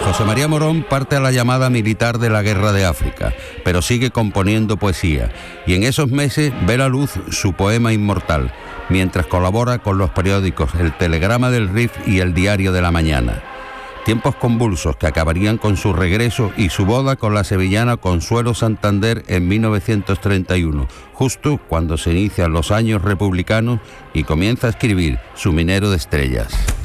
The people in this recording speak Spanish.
José María Morón parte a la llamada militar de la Guerra de África, pero sigue componiendo poesía, y en esos meses ve la luz su poema inmortal, mientras colabora con los periódicos El Telegrama del Rif y El Diario de la Mañana. Tiempos convulsos que acabarían con su regreso y su boda con la sevillana Consuelo Santander en 1931, justo cuando se inician los años republicanos y comienza a escribir Su minero de estrellas.